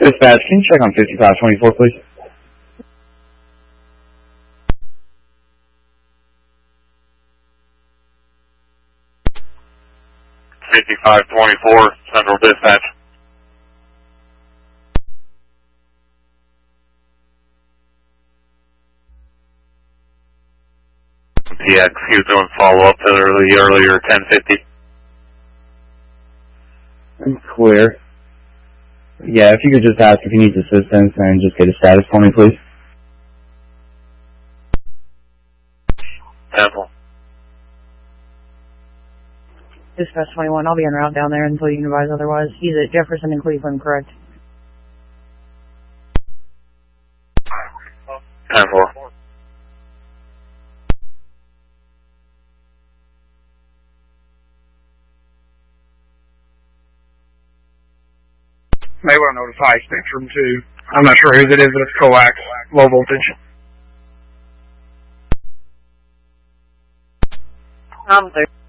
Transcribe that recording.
Dispatch, can you check on 5524, please? Central Dispatch. PX, he was doing follow-up to the earlier 1050. Clear. Yeah, if you could just ask if he needs assistance and just get a status for me, please. Temple. Dispatch 21, I'll be en route down there until you can advise otherwise. He's at Jefferson and Cleveland, correct? 10-4. May want to notify Spectrum too. I'm not sure whose it is, but it's coax, low voltage. I'm there.